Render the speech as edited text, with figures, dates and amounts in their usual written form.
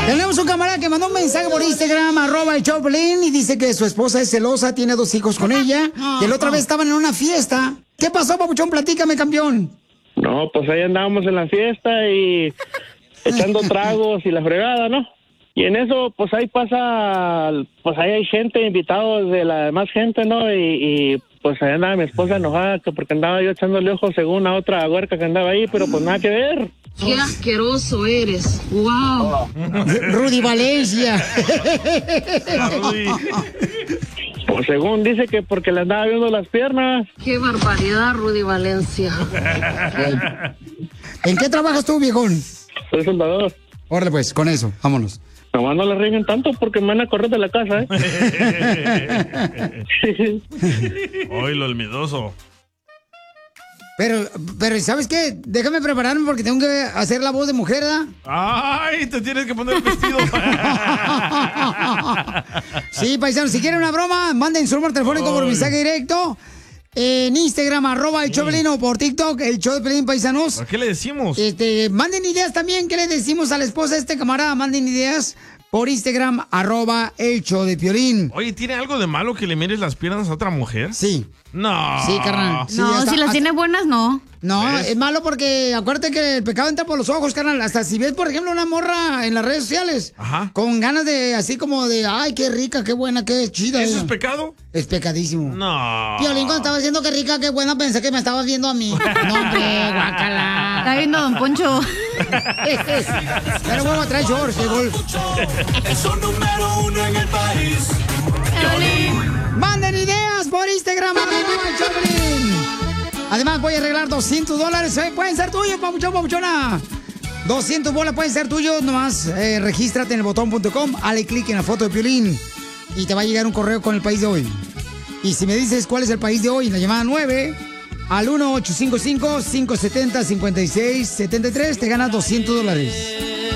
Tenemos un camarada que mandó un mensaje por Instagram, @el_Choplin, y dice que su esposa es celosa, tiene 2 hijos con ella, y la otra vez estaban en una fiesta. ¿Qué pasó, papuchón? Platícame, campeón. No, pues ahí andábamos en la fiesta y echando tragos y la fregada, ¿no? Y en eso, pues ahí pasa, pues ahí hay gente, invitados de la demás gente, ¿no? Y pues ahí andaba mi esposa enojada que porque andaba yo echándole ojos según a otra huerca que andaba ahí, pero pues nada que ver. ¡Qué asqueroso eres! ¡Wow! Rudy Valencia. Pues según dice que porque le andaba viendo las piernas. ¡Qué barbaridad, Rudy Valencia! ¿En qué trabajas tú, viejón? Soy soldador. Órale pues, con eso, vámonos. Nomás no le rieguen tanto porque me van a correr de la casa, ¿eh? Oye, el miedoso. Pero, ¿sabes qué? Déjame prepararme porque tengo que hacer la voz de mujer, ¿verdad? ¡Ay! Te tienes que poner el vestido. Sí, paisanos, si quieren una broma, manden su número telefónico por mensaje directo. En Instagram, @el Choplin, o por TikTok, el show de Pelín, paisanos. ¿A qué le decimos? Manden ideas también. ¿Qué le decimos a la esposa de este camarada? Manden ideas por Instagram, @el show de Piolín. Oye, ¿tiene algo de malo que le mires las piernas a otra mujer? Sí. No. Sí, carnal. Sí, No, si las tiene buenas, no. No, es malo porque acuérdate que el pecado entra por los ojos, carnal. Hasta si ves, por ejemplo, una morra en las redes sociales, con ganas de, así como de, ay, qué rica, qué buena, qué chida. ¿Eso es pecado? Es pecadísimo. No. Piolín, cuando estaba diciendo que rica, qué buena, pensé que me estabas viendo a mí. No, hombre, guácala. Está viendo a Don Poncho. Pero bueno, a traer shorts, de gol. Son número 1 en el país. Manden ideas por Instagram, @el Choplin. Además, voy a arreglar $200. Pueden ser tuyos, papuchón, papuchona. 200 bolas pueden ser tuyos. Nomás regístrate en elbotón.com. Hale clic en la foto de Piolín. Y te va a llegar un correo con el país de hoy. Y si me dices cuál es el país de hoy, en la llamada 9 al 1-855-570-5673, te ganas $200.